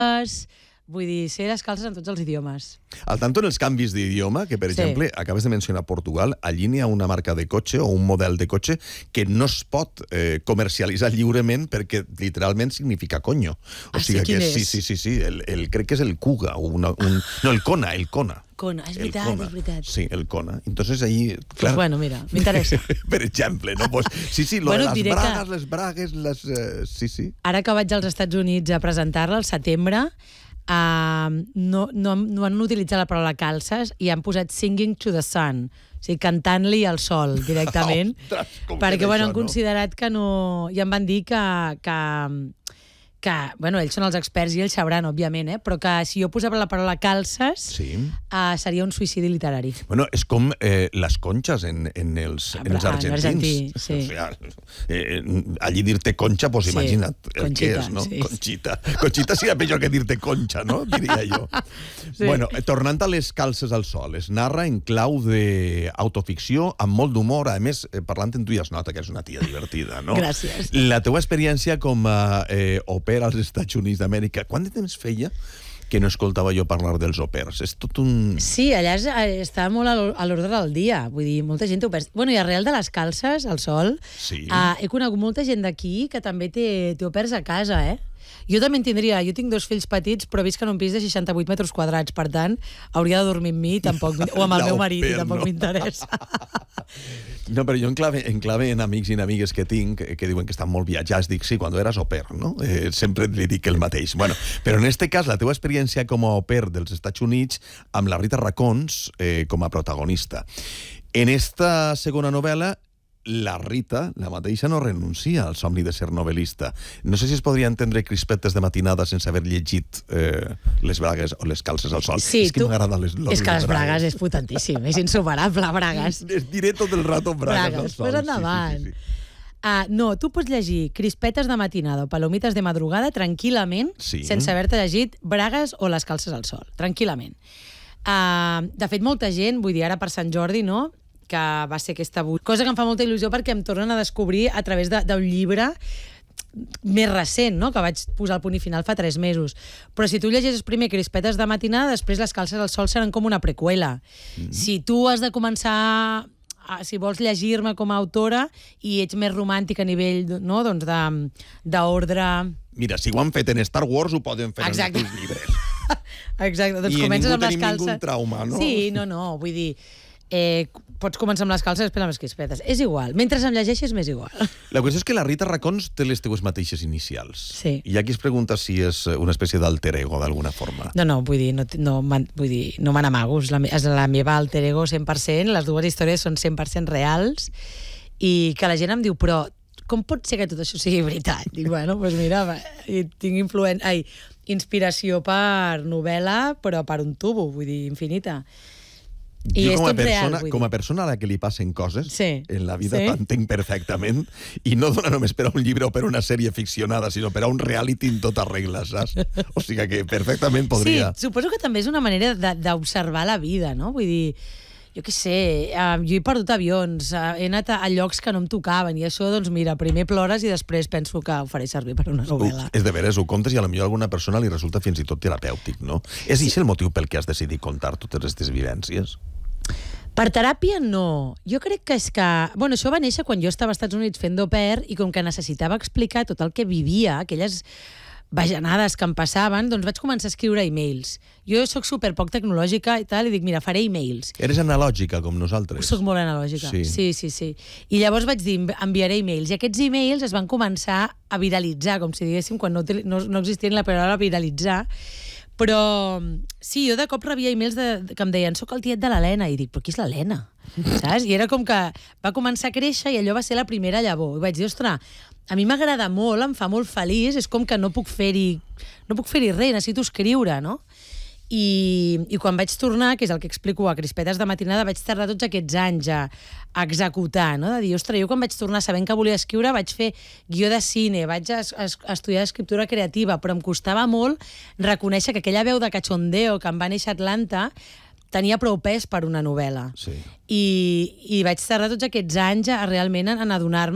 Vull dir, ser descalces en tots els idiomes. Al tanto en els canvis d'idioma, que per exemple, acabes de mencionar Portugal, allí n'hi ha una marca de cotxe o un model de cotxe que no es pot comercialitzar lliurement perquè literalment significa coño. O sigui que sí, crec que és el Kuga, no, el Kona. Kona, és veritat. Sí, el Kona. Entonces ahí, claro. Pues bueno, mira, m'interessa. Per exemple, no? Pues, sí, lo de les bragues, sí. Ara que vaig als Estats Units a presentar-la, al setembre, no han utilitzat la paraula calces i han posat singing to the sun, o sigui, cantant-li al sol directament, perquè han considerat que no... I em van dir que ells són els experts i ells sabran, òbviament, però que si jo posava la paraula calces seria un suïcidi literari. Bueno, és com les conxes en els argentins. Sí. O sigui, allí dir-te conxa, doncs imagina't el que és, no? Conxita. Conxita seria millor que dir-te conxa, no? Diria jo. Bueno, tornant a les calces al sol, es narra en clau d'autoficció, amb molt d'humor, a més, parlant amb tu ja es nota que és una tia divertida, no? Gràcies. La teua experiència com a au pair als Estats Units d'Amèrica, quant de temps feia que no escoltava jo parlar dels au pairs? És tot un... Sí, allà estava molt a l'ordre del dia. Vull dir, molta gent au pairs. Bueno, i arrel de les calces, al sol, he conegut molta gent d'aquí que també té au pairs a casa, Jo també en tindria. Jo tinc 2 fills petits, però visc en un pis de 68 metres quadrats. Per tant, hauria de dormir amb mi o amb el meu marit, i tampoc m'interessa. No, però jo enclave en amics i en amigues que tinc, que diuen que estan molt viatjats, dic, sí, quan eres au pair, no? Sempre li dic el mateix. Bueno, però en este cas, la teva experiència com a au pair dels Estats Units, amb la Rita Racons com a protagonista. En esta segona novel·la, la Rita, la mateixa, no renuncia al somni de ser novel·lista. No sé si es podria entendre crispetes de matinada sense haver llegit les bragues o les calces al sol. Sí, és que m'agrada les és que les bragues és potentíssim, és insuperable, bragues. Les diré tot el rato bragues al sol. Pues endavant. No, tu pots llegir crispetes de matinada o palomites de madrugada tranquil·lament, sense haver-te llegit bragues o les calces al sol. Tranquil·lament. De fet, molta gent, vull dir, ara per Sant Jordi, no?, que va ser aquesta cosa que em fa molta il·lusió perquè em tornen a descobrir a través d'un llibre més recent, no?, que vaig posar el punt i final fa 3 mesos. Però si tu llegeixes primer crispetes de matinada, després les calces al sol seran com una preqüela. Si tu has de començar... Si vols llegir-me com a autora i ets més romàntic a nivell, no?, doncs d'ordre... Mira, si ho han fet en Star Wars, ho poden fer en els llibres. Exacte, doncs comences amb les calces... I ningú tenim ningú trauma, no? Sí, no, vull dir... Pots començar amb les calces i després amb les crispetes. És igual. Mentre em llegeixes, m'és igual. La qüestió és que la Rita Racons té les teues mateixes inicials. Sí. I aquí es pregunta si és una espècie d'alter ego, d'alguna forma. No, vull dir, no me n'amago. És la meva alter ego 100%. Les dues històries són 100% reals. I que la gent em diu, però com pot ser que tot això sigui veritat? Dic, bueno, doncs mira, tinc inspiració per novel·la, però per un tubo, vull dir, infinita. Jo com a persona a la que li passen coses en la vida t'entenc perfectament i no dona només per a un llibre o per a una sèrie ficcionada, sinó per a un reality en tota regla, saps? O sigui que perfectament podria... Sí, suposo que també és una manera d'observar la vida, no? Vull dir, jo què sé, jo he perdut avions, he anat a llocs que no em tocaven i això, doncs mira, primer plores i després penso que ho faré servir per una novel·la. És de veres, ho comptes i potser a alguna persona li resulta fins i tot terapèutic, no? És això el motiu pel que has decidit contar totes aquestes vivències? Per teràpia, no. Jo crec que és que... Bueno, això va néixer quan jo estava als Estats Units fent d'au pair i com que necessitava explicar tot el que vivia, aquelles bajanades que em passaven, doncs vaig començar a escriure e-mails. Jo soc superpoc tecnològica i tal, i dic, mira, faré e-mails. Eres analògica, com nosaltres. Soc molt analògica, sí. I llavors vaig dir, enviaré e-mails. I aquests e-mails es van començar a viralitzar, com si diguéssim, quan no existia la paraula viralitzar. Però sí, jo de cop rebia e-mails que em deien soc el tiet de l'Helena, i dic, però qui és l'Helena? Saps? I era com que va començar a créixer i allò va ser la primera llavor. I vaig dir, ostres, a mi m'agrada molt, em fa molt feliç, és com que no puc fer-hi res, necessito escriure, no? I quan vaig tornar, que és el que explico a Crispetes de matinada, vaig tardar tots aquests anys a executar, no? De dir, ostres, jo quan vaig tornar sabent que volia escriure vaig fer guió de cine, vaig estudiar escriptura creativa, però em costava molt reconèixer que aquella veu de cachondeo que em va néixer a Atlanta tenia prou pes per una novel·la. Sí. I vaig tardar tots aquests anys realment en adonar-me